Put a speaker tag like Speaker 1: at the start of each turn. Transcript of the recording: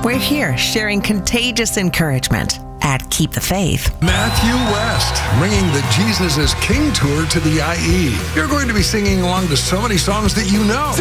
Speaker 1: We're here sharing contagious encouragement at Keep the Faith.
Speaker 2: Matthew West, bringing the Jesus is King tour to the IE. You're going to be singing along to so many songs that you know.